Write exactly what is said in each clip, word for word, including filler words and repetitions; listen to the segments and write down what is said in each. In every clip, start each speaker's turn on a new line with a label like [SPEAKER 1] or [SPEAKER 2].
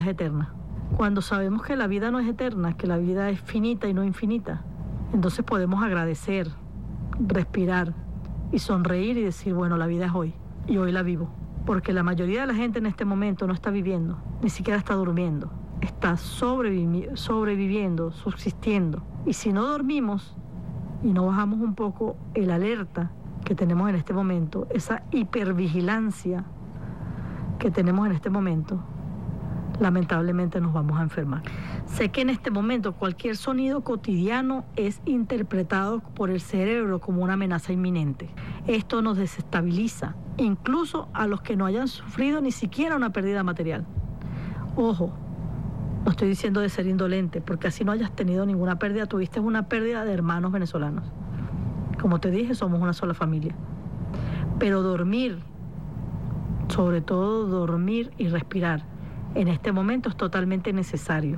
[SPEAKER 1] es eterna. Cuando sabemos que la vida no es eterna, que la vida es finita y no infinita, entonces podemos agradecer, respirar y sonreír y decir, bueno, la vida es hoy y hoy la vivo. Porque la mayoría de la gente en este momento no está viviendo, ni siquiera está durmiendo, está sobrevivi- sobreviviendo, subsistiendo. Y si no dormimos y no bajamos un poco el alerta que tenemos en este momento, esa hipervigilancia que tenemos en este momento, lamentablemente nos vamos a enfermar. Sé que en este momento cualquier sonido cotidiano es interpretado por el cerebro como una amenaza inminente. Esto nos desestabiliza, incluso a los que no hayan sufrido ni siquiera una pérdida material. Ojo, no estoy diciendo de ser indolente, porque así no hayas tenido ninguna pérdida, tuviste una pérdida de hermanos venezolanos. Como te dije, somos una sola familia. Pero dormir, sobre todo dormir y respirar, en este momento es totalmente necesario.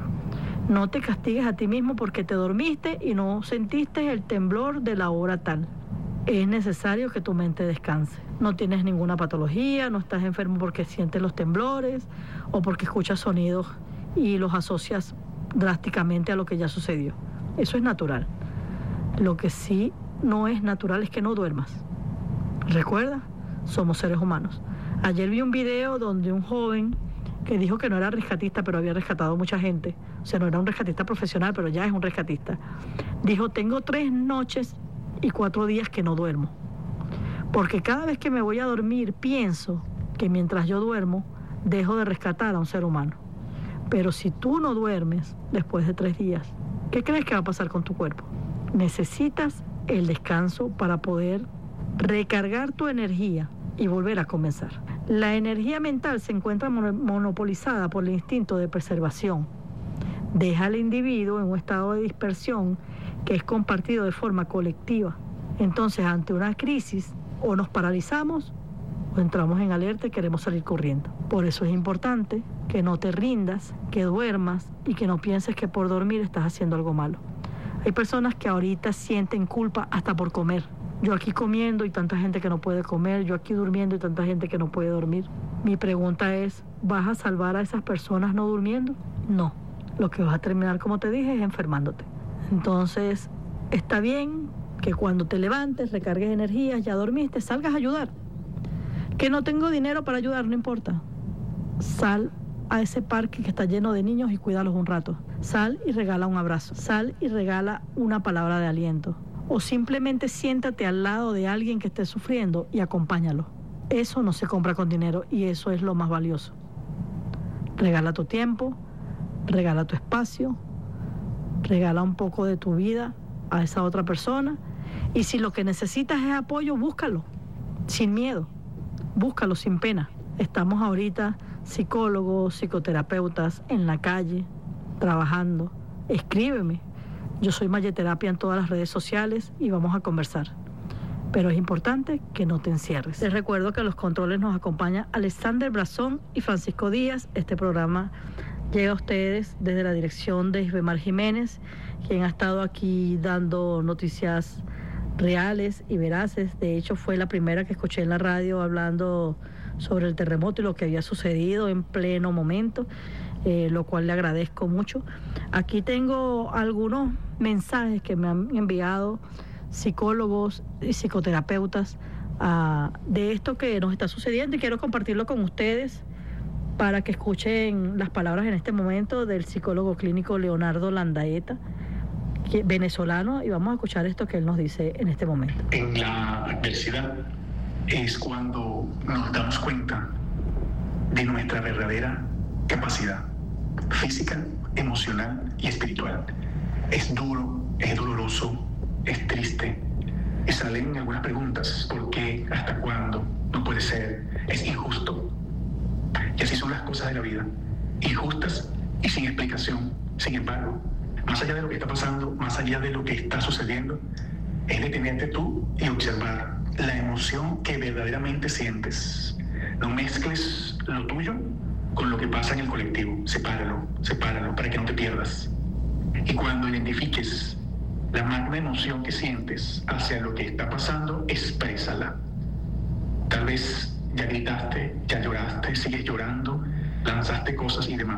[SPEAKER 1] No te castigues a ti mismo porque te dormiste y no sentiste el temblor de la hora tal. Es necesario que tu mente descanse. No tienes ninguna patología, no estás enfermo porque sientes los temblores o porque escuchas sonidos y los asocias drásticamente a lo que ya sucedió. Eso es natural. Lo que sí no es natural es que no duermas. Recuerda, somos seres humanos. Ayer vi un video donde un joven que dijo que no era rescatista, pero había rescatado mucha gente. O sea, no era un rescatista profesional, pero ya es un rescatista. Dijo, tengo tres noches y cuatro días que no duermo. Porque cada vez que me voy a dormir, pienso que mientras yo duermo, dejo de rescatar a un ser humano. Pero si tú no duermes después de tres días, ¿qué crees que va a pasar con tu cuerpo? Necesitas el descanso para poder recargar tu energía y volver a comenzar. La energía mental se encuentra monopolizada por el instinto de preservación. Deja al individuo en un estado de dispersión que es compartido de forma colectiva. Entonces, ante una crisis, o nos paralizamos o entramos en alerta y queremos salir corriendo. Por eso es importante que no te rindas, que duermas y que no pienses que por dormir estás haciendo algo malo. Hay personas que ahorita sienten culpa hasta por comer. Yo aquí comiendo y tanta gente que no puede comer, yo aquí durmiendo y tanta gente que no puede dormir. Mi pregunta es, ¿vas a salvar a esas personas no durmiendo? No. Lo que vas a terminar, como te dije, es enfermándote. Entonces, está bien que cuando te levantes, recargues energías, ya dormiste, salgas a ayudar. Que no tengo dinero para ayudar, no importa. Sal a ese parque que está lleno de niños y cuídalos un rato. Sal y regala un abrazo. Sal y regala una palabra de aliento. O simplemente siéntate al lado de alguien que esté sufriendo y acompáñalo. Eso no se compra con dinero y eso es lo más valioso. Regala tu tiempo, regala tu espacio, regala un poco de tu vida a esa otra persona y si lo que necesitas es apoyo, búscalo, sin miedo, búscalo sin pena. Estamos ahorita psicólogos, psicoterapeutas en la calle, trabajando. Escríbeme. Yo soy Mayeterapia en todas las redes sociales y vamos a conversar. Pero es importante que no te encierres. Les recuerdo que a los controles nos acompaña Alexander Brazón y Francisco Díaz. Este programa llega a ustedes desde la dirección de Isbemar Jiménez, quien ha estado aquí dando noticias reales y veraces. De hecho, fue la primera que escuché en la radio hablando sobre el terremoto y lo que había sucedido en pleno momento. Eh, lo cual le agradezco mucho. Aquí tengo algunos mensajes que me han enviado psicólogos y psicoterapeutas uh, de esto que nos está sucediendo y quiero compartirlo con ustedes para que escuchen las palabras en este momento del psicólogo clínico Leonardo Landaeta, que, venezolano, y vamos a escuchar esto que él nos dice en este momento.
[SPEAKER 2] En la adversidad es cuando nos damos cuenta de nuestra verdadera capacidad física, emocional y espiritual. Es duro, es doloroso, es triste y salen algunas preguntas: ¿por qué? ¿Hasta cuándo? No puede ser, es injusto. Y así son las cosas de la vida, injustas y sin explicación. Sin embargo, más allá de lo que está pasando, más allá de lo que está sucediendo, es detenerte tú y observar la emoción que verdaderamente sientes. No mezcles lo tuyo con lo que pasa en el colectivo. Sepáralo, sepáralo para que no te pierdas. Y cuando identifiques la magna emoción que sientes hacia lo que está pasando, exprésala. Tal vez ya gritaste, ya lloraste, sigues llorando, lanzaste cosas y demás.